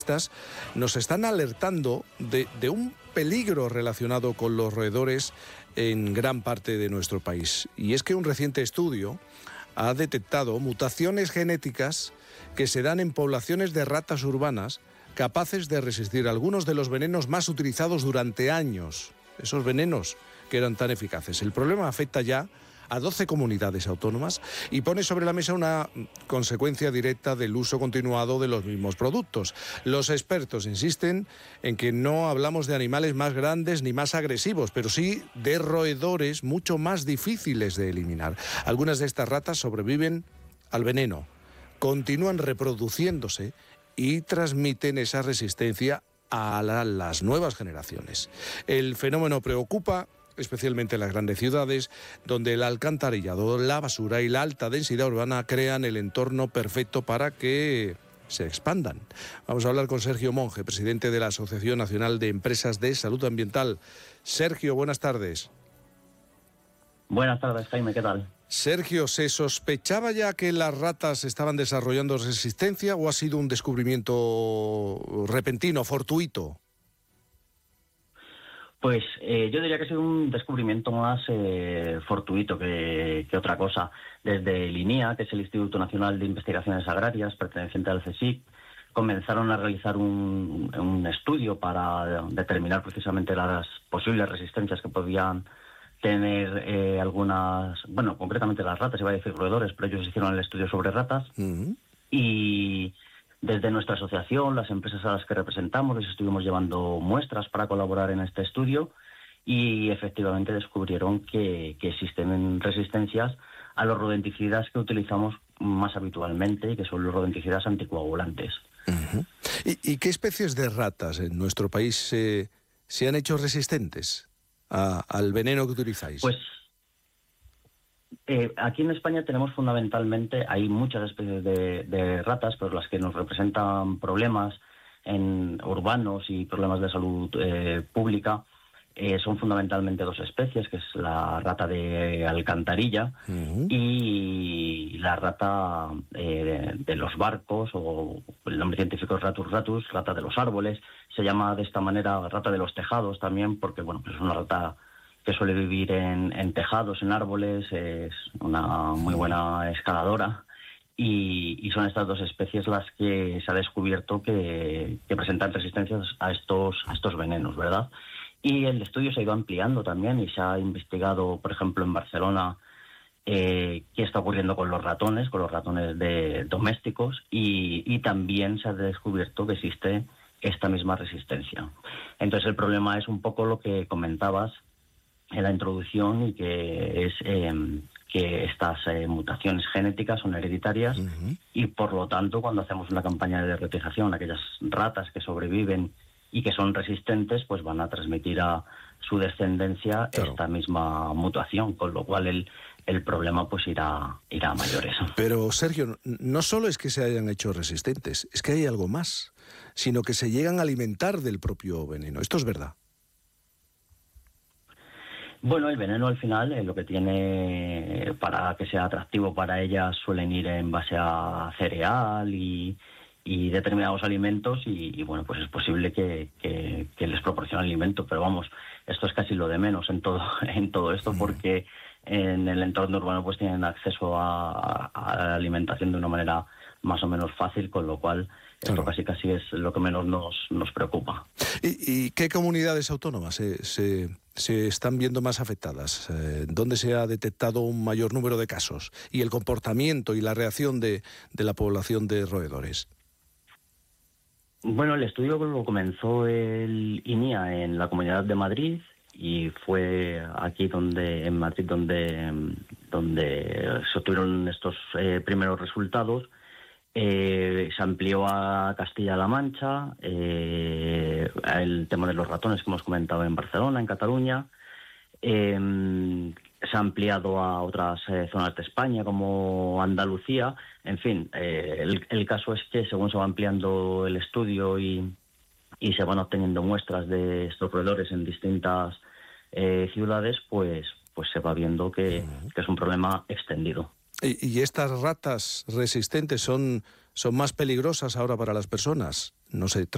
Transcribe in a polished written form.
nos están alertando de un peligro relacionado con los roedores en gran parte de nuestro país. Y es que un reciente estudio ha detectado mutaciones genéticas que se dan en poblaciones de ratas urbanas capaces de resistir algunos de los venenos más utilizados durante años. Esos venenos que eran tan eficaces. El problema afecta ya a 12 comunidades autónomas y pone sobre la mesa una consecuencia directa del uso continuado de los mismos productos. Los expertos insisten en que no hablamos de animales más grandes ni más agresivos, pero sí de roedores mucho más difíciles de eliminar. Algunas de estas ratas sobreviven al veneno, continúan reproduciéndose y transmiten esa resistencia a las nuevas generaciones. El fenómeno preocupa especialmente en las grandes ciudades, donde el alcantarillado, la basura y la alta densidad urbana crean el entorno perfecto para que se expandan. Vamos a hablar con Sergio Monge, presidente de la Asociación Nacional de Empresas de Salud Ambiental. Sergio, buenas tardes. Buenas tardes, Jaime, ¿qué tal? Sergio, ¿se sospechaba ya que las ratas estaban desarrollando resistencia o ha sido un descubrimiento repentino, fortuito? Pues yo diría que ha sido un descubrimiento más fortuito que otra cosa. Desde el INIA, que es el Instituto Nacional de Investigaciones Agrarias, perteneciente al CSIC, comenzaron a realizar un estudio para determinar precisamente las posibles resistencias que podían tener algunas, bueno, concretamente las ratas, iba a decir roedores, pero ellos hicieron el estudio sobre ratas. Y desde nuestra asociación, las empresas a las que representamos, les estuvimos llevando muestras para colaborar en este estudio y efectivamente descubrieron que existen resistencias a los rodenticidas que utilizamos más habitualmente y que son los rodenticidas anticoagulantes. ¿Y qué especies de ratas en nuestro país se han hecho resistentes al veneno que utilizáis? Pues aquí en España tenemos fundamentalmente, hay muchas especies de ratas, pero las que nos representan problemas urbanos y problemas de salud pública son fundamentalmente dos especies, que es la rata de alcantarilla y la rata de los barcos, o el nombre científico es Ratus ratus, rata de los árboles. Se llama de esta manera rata de los tejados también, porque bueno, pues es una rata que suele vivir en tejados, en árboles, es una muy buena escaladora y son estas dos especies las que se ha descubierto que presentan resistencias a estos venenos, ¿verdad? Y el estudio se ha ido ampliando también y se ha investigado, por ejemplo, en Barcelona, qué está ocurriendo con los ratones domésticos y también se ha descubierto que existe esta misma resistencia. Entonces el problema es un poco lo que comentabas en la introducción y que es que estas mutaciones genéticas son hereditarias y por lo tanto cuando hacemos una campaña de derretización, aquellas ratas que sobreviven y que son resistentes, pues van a transmitir a su descendencia esta misma mutación, con lo cual el problema pues irá a mayores. Pero Sergio, no solo es que se hayan hecho resistentes, es que hay algo más, sino que se llegan a alimentar del propio veneno. ¿Esto es verdad? Bueno, el veneno al final lo que tiene para que sea atractivo para ellas suelen ir en base a cereal y determinados alimentos y bueno, pues es posible que les proporcione alimento, pero vamos, esto es casi lo de menos en todo esto porque en el entorno urbano pues tienen acceso a la alimentación de una manera más o menos fácil, con lo cual esto casi es lo que menos nos preocupa. ¿Y qué comunidades autónomas se están viendo más afectadas? ¿Dónde se ha detectado un mayor número de casos? ¿Y el comportamiento y la reacción de la población de roedores? Bueno, el estudio lo comenzó el INIA en la Comunidad de Madrid y fue aquí en Madrid donde se obtuvieron estos primeros resultados. Se amplió a Castilla-La Mancha, el tema de los ratones que hemos comentado en Barcelona, en Cataluña, se ha ampliado a otras zonas de España como Andalucía. En fin, el caso es que según se va ampliando el estudio y se van obteniendo muestras de estos roedores en distintas ciudades, pues se va viendo que es un problema extendido. ¿Y estas ratas resistentes son más peligrosas ahora para las personas? No sé,